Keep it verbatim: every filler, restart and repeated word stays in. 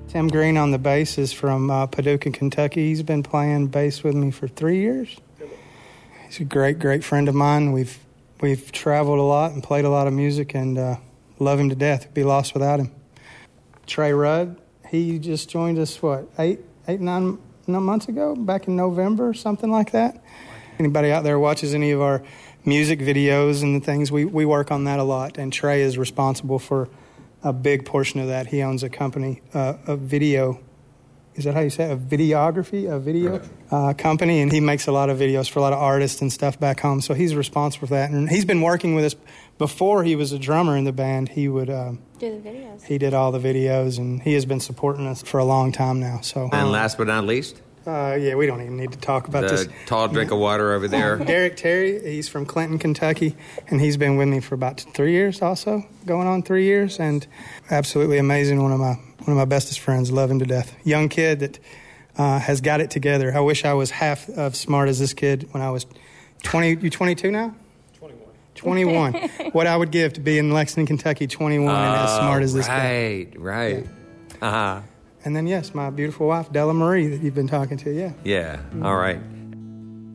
Tim Green on the bass is from uh, Paducah, Kentucky. He's been playing bass with me for three years. He's a great, great friend of mine. We've we've traveled a lot and played a lot of music, and uh, love him to death. Be lost without him. Trey Rudd, he just joined us, what, eight, eight, nine, nine months ago, back in November, something like that. Anybody out there watches any of our music videos and the things, we, we work on that a lot, and Trey is responsible for a big portion of that. He owns a company, uh, a video, is that how you say it? A videography, a video uh, company, and he makes a lot of videos for a lot of artists and stuff back home, so he's responsible for that. And he's been working with us before he was a drummer in the band. He would uh, do the videos. He did all the videos, and he has been supporting us for a long time now. So, and last but not least, uh, yeah, we don't even need to talk about the this. Tall drink of water over there. Derek Terry, he's from Clinton, Kentucky, and he's been with me for about three years, also going on three years, and absolutely amazing. One of my one of my bestest friends. Love him to death. Young kid that uh, has got it together. I wish I was half as smart as this kid when I was twenty. You twenty-two now? twenty-one. What I would give to be in Lexington, Kentucky, twenty-one, and as smart as this right, kid. Right, right. Yeah. Uh-huh. And then, yes, my beautiful wife, Della Marie, that you've been talking to, yeah. Yeah, all right.